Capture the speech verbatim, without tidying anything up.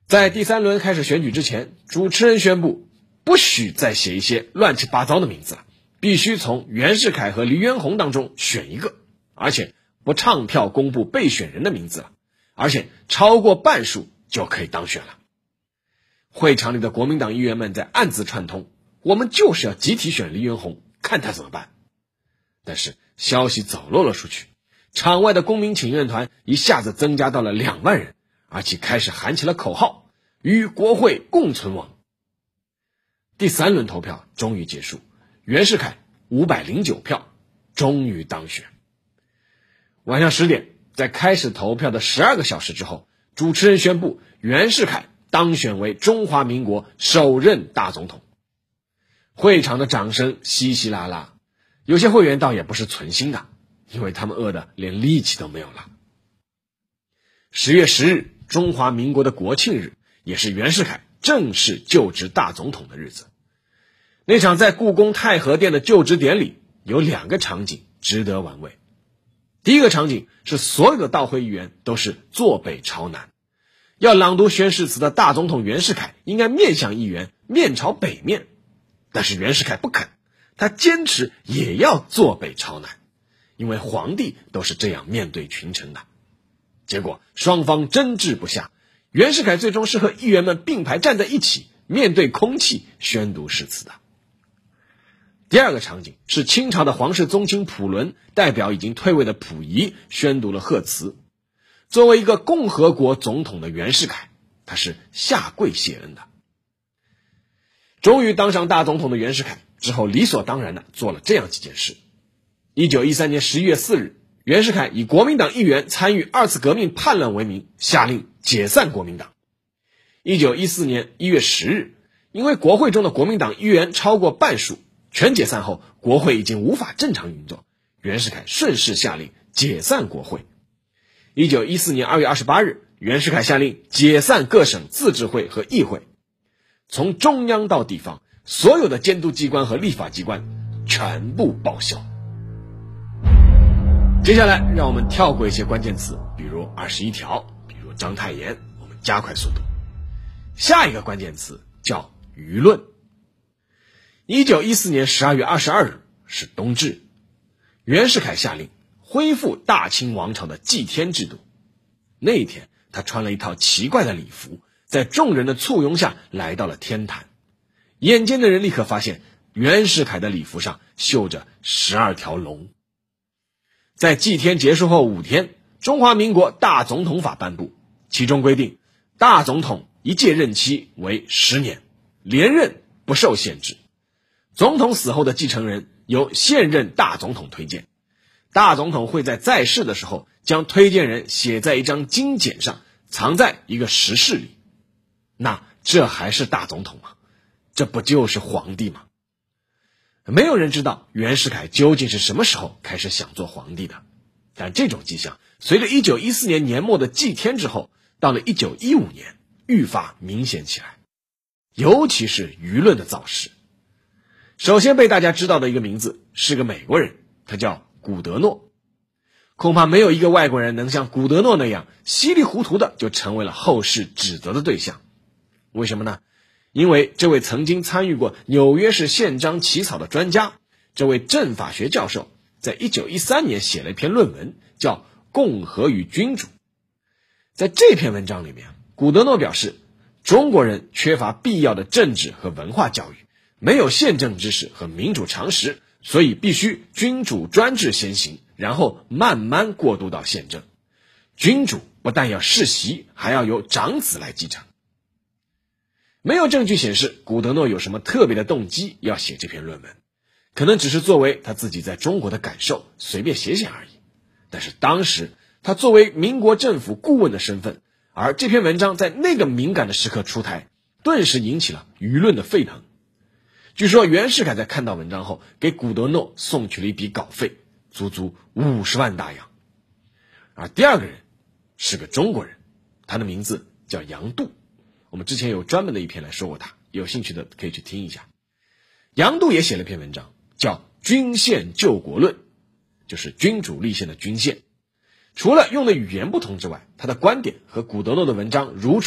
在第三轮开始选举之前，主持人宣布不许再写一些乱七八糟的名字了，必须从袁世凯和黎元洪当中选一个，而且不唱票公布备选人的名字了，而且超过半数就可以当选了。会场里的国民党议员们在暗自串通，我们就是要集体选黎元洪，看他怎么办。但是消息走漏了出去，场外的公民请愿团一下子增加到了两万人，而且开始喊起了口号，与国会共存亡。第三轮投票终于结束，袁世凯五百零九票终于当选。晚上十点，在开始投票的十二个小时之后，主持人宣布袁世凯当选为中华民国首任大总统。会场的掌声稀稀拉拉，有些会员倒也不是存心的，因为他们饿得连力气都没有了。十月十日，中华民国的国庆日，也是袁世凯正式就职大总统的日子。那场在故宫太和殿的就职典礼有两个场景值得玩味。第一个场景是所有的到会议员都是坐北朝南，要朗读宣誓词的大总统袁世凯应该面向议员，面朝北面，但是袁世凯不肯，他坚持也要坐北朝南，因为皇帝都是这样面对群臣的。结果双方争执不下，袁世凯最终是和议员们并排站在一起，面对空气宣读誓词的。第二个场景是清朝的皇室宗亲溥伦代表已经退位的溥仪宣读了贺词。作为一个共和国总统的袁世凯，他是下跪谢恩的。终于当上大总统的袁世凯之后，理所当然的做了这样几件事。一九一三年十一月四日，袁世凯以国民党议员参与二次革命叛乱为名，下令解散国民党。一九一四年一月十日，因为国会中的国民党议员超过半数，全解散后，国会已经无法正常运作，袁世凯顺势下令解散国会。一九一四年二月二十八日，袁世凯下令解散各省自治会和议会，从中央到地方，所有的监督机关和立法机关全部报销。接下来让我们跳过一些关键词，比如二十一条，比如章太炎，我们加快速度。下一个关键词叫舆论。一九一四年十二月二十二日是冬至，袁世凯下令恢复大清王朝的祭天制度。那一天，他穿了一套奇怪的礼服，在众人的簇拥下来到了天坛。眼尖的人立刻发现，袁世凯的礼服上绣着十二条龙。在祭天结束后五天，中华民国大总统法颁布，其中规定，大总统一届任期为十年，连任不受限制。总统死后的继承人由现任大总统推荐，大总统会在在世的时候将推荐人写在一张金简上，藏在一个石室里。那这还是大总统吗？这不就是皇帝吗？没有人知道袁世凯究竟是什么时候开始想做皇帝的，但这种迹象随着一九一四年年末的祭天之后，到了一九一五年愈发明显起来，尤其是舆论的造势。首先被大家知道的一个名字是个美国人，他叫古德诺。恐怕没有一个外国人能像古德诺那样稀里糊涂的就成为了后世指责的对象。为什么呢？因为这位曾经参与过纽约市宪章起草的专家，这位政法学教授，在一九一三年写了一篇论文，叫《共和与君主》。在这篇文章里面，古德诺表示，中国人缺乏必要的政治和文化教育，没有宪政知识和民主常识，所以必须君主专制先行，然后慢慢过渡到宪政。君主不但要世袭，还要由长子来继承。没有证据显示古德诺有什么特别的动机要写这篇论文，可能只是作为他自己在中国的感受随便写写而已。但是当时他作为民国政府顾问的身份，而这篇文章在那个敏感的时刻出台，顿时引起了舆论的沸腾。据说袁世凯在看到文章后，给古德诺送去了一笔稿费，足足五十万大洋。而第二个人是个中国人，他的名字叫杨度。我们之前有专门的一篇来说过他，有兴趣的可以去听一下。杨度也写了篇文章，叫《君宪救国论》，就是君主立宪的君宪。除了用的语言不同之外，他的观点和古德诺的文章如出